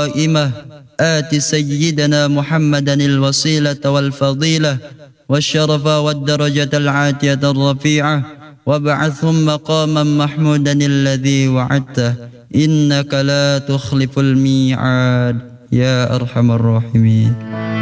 القائمة آت سيدنا محمدا الوسيلة والفضيلة والشرف والدرجة العاتية الرفيعة وابعثهم مقاما محمودا الذي وعدته إنك لا تخلف الميعاد يا أرحم الراحمين.